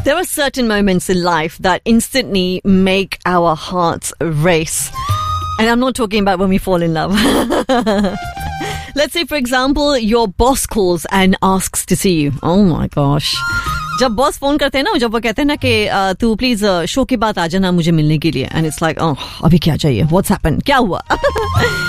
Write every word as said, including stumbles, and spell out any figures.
There are certain moments in life that instantly make our hearts race. And I'm not talking about when we fall in love. Let's say, for example, your boss calls and asks to see you. Oh my gosh. जब boss phone करते हैं ना, जब वो कहते हैं ना कि तू प्लीज शो के बाद आ जाना मुझे मिलने के लिए, एंड इट्स लाइक, ओह अभी क्या चाहिए, व्हाट्स हैपेंड, क्या हुआ?